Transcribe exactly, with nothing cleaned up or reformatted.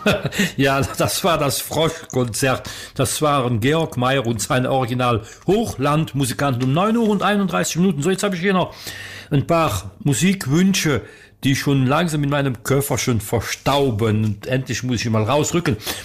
Ja, das war das Froschkonzert. Das waren Georg Meyer und seine Original Hochlandmusikanten um neun Uhr und einunddreißig Minuten. So, jetzt habe ich hier noch ein paar Musikwünsche, die schon langsam in meinem Köffer schon verstauben. Und endlich muss ich ihn mal rausrücken.